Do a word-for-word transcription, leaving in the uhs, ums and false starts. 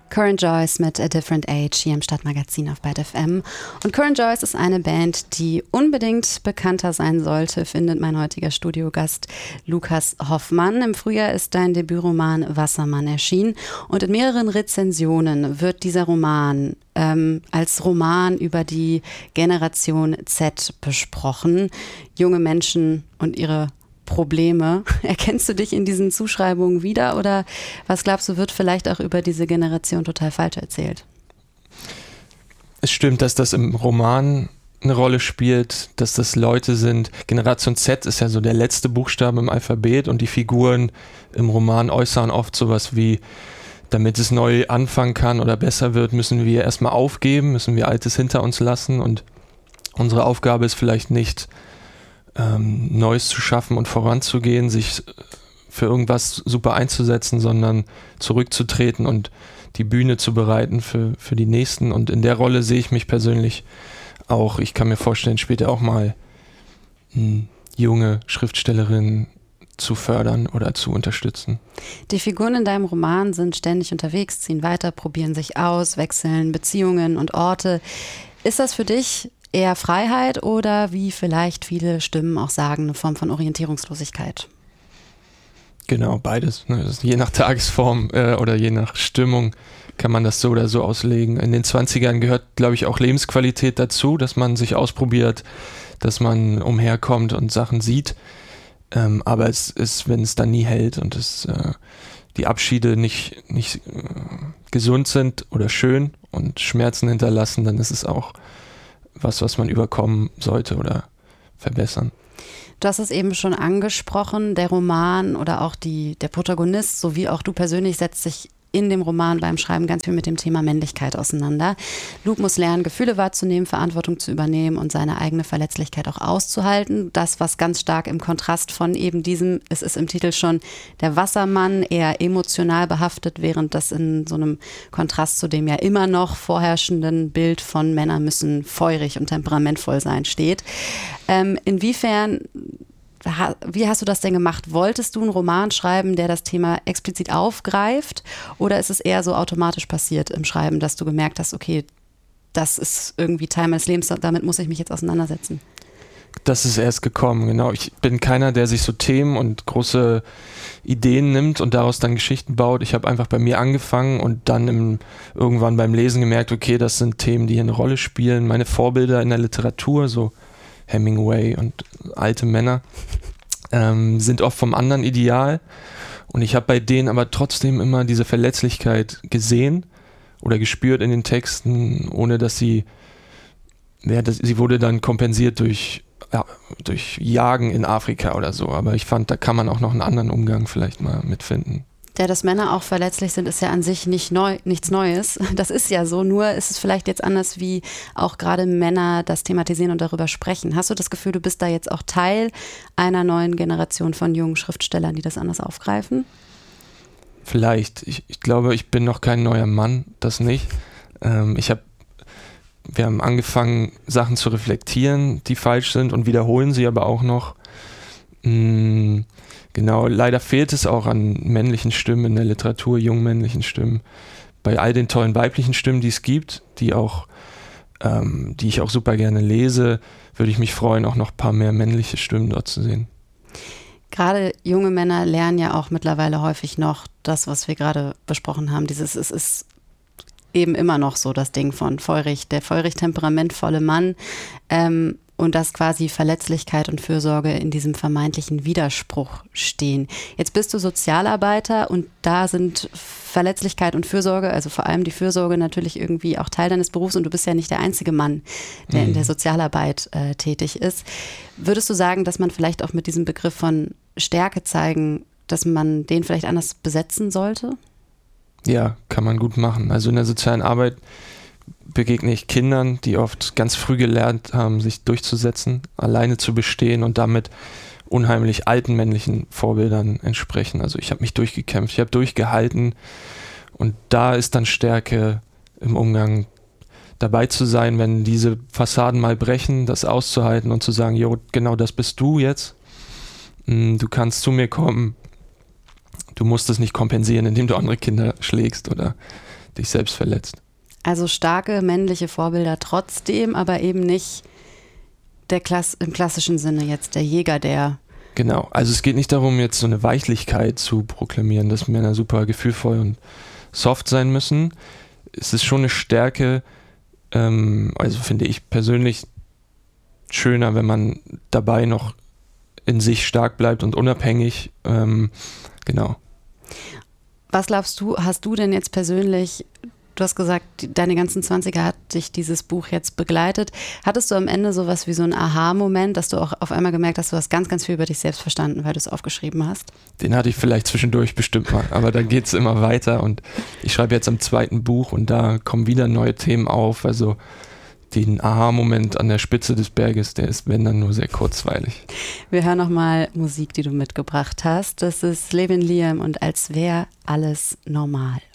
Current Joyce mit A Different Age hier im Stadtmagazin auf Byte F M. Und Current Joyce ist eine Band, die unbedingt bekannter sein sollte, findet mein heutiger Studiogast Lukas Hoffmann. Im Frühjahr ist dein Debütroman Wassermann erschienen und in mehreren Rezensionen wird dieser Roman ähm, als Roman über die Generation Z besprochen. Junge Menschen und ihre Probleme. Erkennst du dich in diesen Zuschreibungen wieder oder was glaubst du, wird vielleicht auch über diese Generation total falsch erzählt? Es stimmt, dass das im Roman eine Rolle spielt, dass das Leute sind. Generation Z ist ja so der letzte Buchstabe im Alphabet und die Figuren im Roman äußern oft sowas wie, damit es neu anfangen kann oder besser wird, müssen wir erstmal aufgeben, müssen wir Altes hinter uns lassen und unsere Aufgabe ist vielleicht nicht, Ähm, Neues zu schaffen und voranzugehen, sich für irgendwas super einzusetzen, sondern zurückzutreten und die Bühne zu bereiten für, für die Nächsten. Und in der Rolle sehe ich mich persönlich auch. Ich kann mir vorstellen, später auch mal mh, junge Schriftstellerinnen zu fördern oder zu unterstützen. Die Figuren in deinem Roman sind ständig unterwegs, ziehen weiter, probieren sich aus, wechseln Beziehungen und Orte. Ist das für dich eher Freiheit oder, wie vielleicht viele Stimmen auch sagen, eine Form von Orientierungslosigkeit? Genau, beides. Ne? Das ist je nach Tagesform äh, oder je nach Stimmung kann man das so oder so auslegen. In den zwanzigern gehört, glaube ich, auch Lebensqualität dazu, dass man sich ausprobiert, dass man umherkommt und Sachen sieht. Ähm, aber es ist, wenn es dann nie hält und es, äh, die Abschiede nicht, nicht äh, gesund sind oder schön und Schmerzen hinterlassen, dann ist es auch was, was man überkommen sollte oder verbessern. Du hast es eben schon angesprochen, der Roman oder auch die, der Protagonist, sowie auch du persönlich, setzt sich in dem Roman beim Schreiben ganz viel mit dem Thema Männlichkeit auseinander. Luke muss lernen, Gefühle wahrzunehmen, Verantwortung zu übernehmen und seine eigene Verletzlichkeit auch auszuhalten. Das, was ganz stark im Kontrast von eben diesem, es ist im Titel schon der Wassermann, eher emotional behaftet, während das in so einem Kontrast zu dem ja immer noch vorherrschenden Bild von Männern müssen feurig und temperamentvoll sein steht. Ähm, inwiefern Wie hast du das denn gemacht? Wolltest du einen Roman schreiben, der das Thema explizit aufgreift? Oder ist es eher so automatisch passiert im Schreiben, dass du gemerkt hast, okay, das ist irgendwie Teil meines Lebens, damit muss ich mich jetzt auseinandersetzen? Das ist erst gekommen, genau. Ich bin keiner, der sich so Themen und große Ideen nimmt und daraus dann Geschichten baut. Ich habe einfach bei mir angefangen und dann im, irgendwann beim Lesen gemerkt, okay, das sind Themen, die hier eine Rolle spielen. Meine Vorbilder in der Literatur, so Hemingway und alte Männer, ähm, sind oft vom anderen Ideal und ich habe bei denen aber trotzdem immer diese Verletzlichkeit gesehen oder gespürt in den Texten, ohne dass sie, ja, das, sie wurde dann kompensiert durch, ja, durch Jagen in Afrika oder so, aber ich fand, da kann man auch noch einen anderen Umgang vielleicht mal mitfinden. Ja, dass Männer auch verletzlich sind, ist ja an sich nicht neu, nichts Neues. Das ist ja so, nur ist es vielleicht jetzt anders, wie auch gerade Männer das thematisieren und darüber sprechen. Hast du das Gefühl, du bist da jetzt auch Teil einer neuen Generation von jungen Schriftstellern, die das anders aufgreifen? Vielleicht. Ich, ich glaube, ich bin noch kein neuer Mann, das nicht. Ähm, ich habe, wir haben angefangen, Sachen zu reflektieren, die falsch sind und wiederholen sie aber auch noch. Mh, Genau, leider fehlt es auch an männlichen Stimmen in der Literatur, jungen männlichen Stimmen. Bei all den tollen weiblichen Stimmen, die es gibt, die auch, ähm, die ich auch super gerne lese, würde ich mich freuen, auch noch ein paar mehr männliche Stimmen dort zu sehen. Gerade junge Männer lernen ja auch mittlerweile häufig noch das, was wir gerade besprochen haben. Dieses, es ist eben immer noch so das Ding von feurig, der feurig temperamentvolle Mann. Ähm, Und dass quasi Verletzlichkeit und Fürsorge in diesem vermeintlichen Widerspruch stehen. Jetzt bist du Sozialarbeiter und da sind Verletzlichkeit und Fürsorge, also vor allem die Fürsorge natürlich irgendwie auch Teil deines Berufs und du bist ja nicht der einzige Mann, der mhm. in der Sozialarbeit äh, tätig ist. Würdest du sagen, dass man vielleicht auch mit diesem Begriff von Stärke zeigen, dass man den vielleicht anders besetzen sollte? Ja, kann man gut machen. Also in der sozialen Arbeit begegne ich Kindern, die oft ganz früh gelernt haben, sich durchzusetzen, alleine zu bestehen und damit unheimlich alten männlichen Vorbildern entsprechen. Also ich habe mich durchgekämpft, ich habe durchgehalten und da ist dann Stärke im Umgang dabei zu sein, wenn diese Fassaden mal brechen, das auszuhalten und zu sagen, jo, genau das bist du jetzt, du kannst zu mir kommen, du musst es nicht kompensieren, indem du andere Kinder schlägst oder dich selbst verletzt. Also starke männliche Vorbilder trotzdem, aber eben nicht der Klass- im klassischen Sinne jetzt der Jäger, der... Genau, also es geht nicht darum, jetzt so eine Weichlichkeit zu proklamieren, dass Männer super gefühlvoll und soft sein müssen. Es ist schon eine Stärke, ähm, also finde ich persönlich schöner, wenn man dabei noch in sich stark bleibt und unabhängig. Ähm, genau. Was glaubst du, hast du denn jetzt persönlich, du hast gesagt, deine ganzen zwanziger hat dich dieses Buch jetzt begleitet. Hattest du am Ende sowas wie so einen Aha-Moment, dass du auch auf einmal gemerkt hast, du hast ganz, ganz viel über dich selbst verstanden, weil du es aufgeschrieben hast? Den hatte ich vielleicht zwischendurch bestimmt mal, aber da geht es immer weiter und ich schreibe jetzt am zweiten Buch und da kommen wieder neue Themen auf. Also den Aha-Moment an der Spitze des Berges, der ist, wenn dann, nur sehr kurzweilig. Wir hören nochmal Musik, die du mitgebracht hast. Das ist Levin Liam und Als wäre alles normal.